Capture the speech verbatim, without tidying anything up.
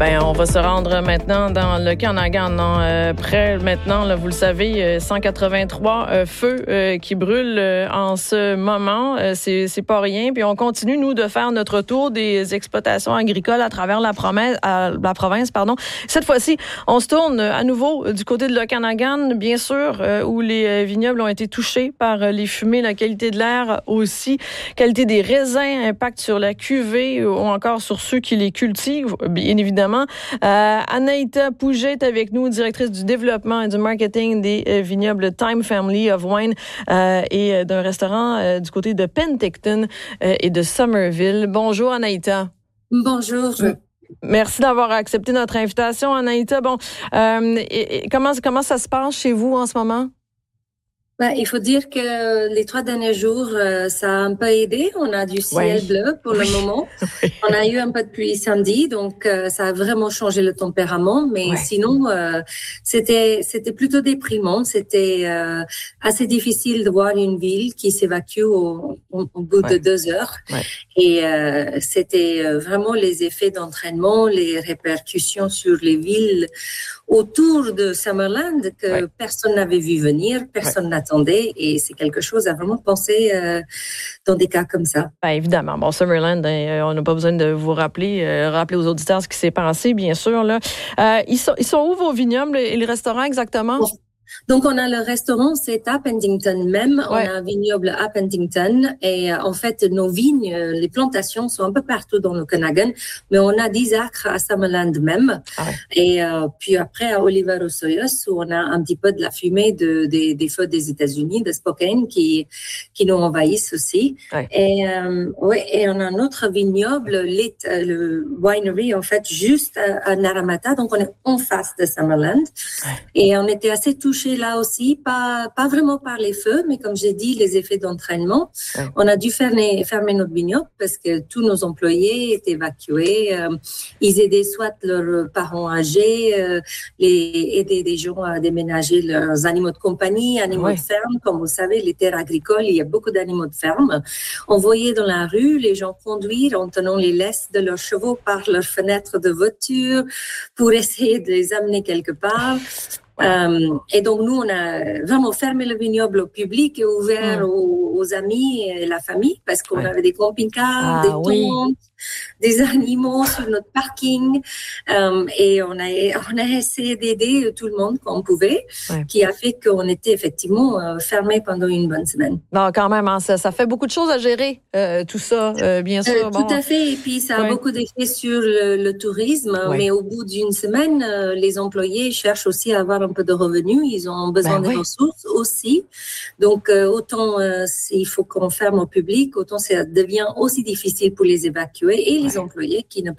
Ben, on va se rendre maintenant dans le Okanagan. Euh, près maintenant, là, vous le savez, cent quatre-vingt-trois euh, feux euh, qui brûlent euh, en ce moment. Euh, c'est, c'est pas rien. Puis on continue, nous, de faire notre tour des exploitations agricoles à travers la, promesse, à la province. Pardon. Cette fois-ci, on se tourne à nouveau du côté de l'Okanagan, bien sûr, euh, où les vignobles ont été touchés par les fumées, la qualité de l'air aussi, qualité des raisins, impact sur la cuvée ou encore sur ceux qui les cultivent, bien évidemment. Euh, Anaïta Pouget est avec nous, directrice du développement et du marketing des euh, vignobles Time Family of Wine euh, et d'un restaurant euh, du côté de Penticton euh, et de Somerville. Bonjour Anaïta. Bonjour. Merci d'avoir accepté notre invitation, Anaïta. Bon, euh, et, et comment, comment ça se passe chez vous en ce moment? Ben, il faut dire que les trois derniers jours, euh, ça a un peu aidé. On a du ciel oui. bleu pour oui. le moment. Oui. On a eu un peu de pluie samedi, donc euh, ça a vraiment changé le tempérament. Mais oui. sinon, euh, c'était c'était plutôt déprimant. C'était euh, assez difficile de voir une ville qui s'évacue au, au, au bout oui. de deux heures. Oui. Et euh, c'était vraiment les effets d'entraînement, les répercussions sur les villes autour de Summerland que oui. personne n'avait vu venir, personne oui. n'attendait, et c'est quelque chose à vraiment penser euh, dans des cas comme ça. Ben, évidemment. Bon, Summerland, euh, on n'a pas besoin de vous rappeler, euh, rappeler aux auditeurs ce qui s'est passé, bien sûr. Là. Euh, ils, sont, ils sont où vos vignobles et les restaurants exactement? Bon. Donc, on a le restaurant, c'est à Penticton même. Ouais. On a un vignoble à Penticton. Et euh, en fait, nos vignes, les plantations sont un peu partout dans le Okanagan. Mais on a dix acres à Summerland même. Ah ouais. Et euh, puis après, à Oliver-Osoyoos, où on a un petit peu de la fumée de, de, des feux des États-Unis, de Spokane, qui, qui nous envahissent aussi. Ouais. Et, euh, ouais, et on a un autre vignoble, lit, le winery, en fait, juste à, à Naramata. Donc, on est en face de Summerland. Ouais. Et on était assez touchés là aussi, pas, pas vraiment par les feux, mais comme j'ai dit, les effets d'entraînement. Ouais. On a dû fermer, fermer notre vignoble parce que tous nos employés étaient évacués. Euh, ils aidaient soit leurs parents âgés, euh, les, aider des gens à déménager leurs animaux de compagnie, animaux ouais. de ferme. Comme vous savez, les terres agricoles, il y a beaucoup d'animaux de ferme. On voyait dans la rue les gens conduire en tenant les laisses de leurs chevaux par leurs fenêtres de voiture pour essayer de les amener quelque part. Euh, et donc, nous, on a vraiment fermé le vignoble au public et ouvert mmh. aux, aux amis et la famille parce qu'on ouais. avait des camping-cars, ah, des tentes, oui. des animaux sur notre parking. Euh, et on a, on a essayé d'aider tout le monde comme on pouvait, ouais. qui a fait qu'on était effectivement euh, fermé pendant une bonne semaine. Non, quand même, hein, ça, ça fait beaucoup de choses à gérer, euh, tout ça, euh, bien sûr. Euh, bon. Tout à fait. Et puis, ça a ouais. beaucoup d'effets sur le, le tourisme. Ouais. Mais au bout d'une semaine, euh, les employés cherchent aussi à avoir un peu de revenus. Ils ont besoin ben, des oui. ressources aussi. Donc, euh, autant euh, il faut qu'on ferme au public, autant ça devient aussi difficile pour les évacuer et les ouais. employés qui ne peuvent